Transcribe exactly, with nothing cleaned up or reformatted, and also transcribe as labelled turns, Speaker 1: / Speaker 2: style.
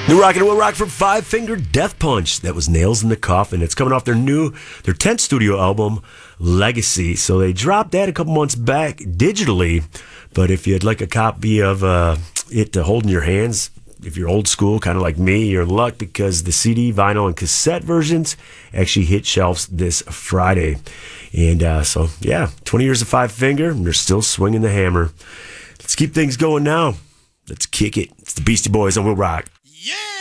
Speaker 1: New Rock and Will Rock from Five Finger Death Punch. That was Nails in the Coffin. It's coming off their new, their tenth studio album, Legacy. So they dropped that a couple months back digitally. But if you'd like a copy of uh, it to hold in your hands, if you're old school, kind of like me, you're in luck because the C D, vinyl, and cassette versions actually hit shelves this Friday. And uh, so, yeah, twenty years of Five Finger, and they're still swinging the hammer. Let's keep things going now. Let's kick it. It's the Beastie Boys on Will Rock.
Speaker 2: Yeah!